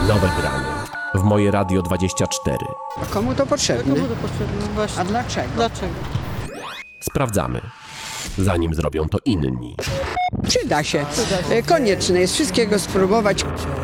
Nowe granie w Moje Radio 24. A komu to potrzebne? Komu to potrzebne? Właśnie. A dlaczego? Dlaczego? Sprawdzamy, zanim zrobią to inni. Przyda się. Konieczne jest wszystkiego spróbować.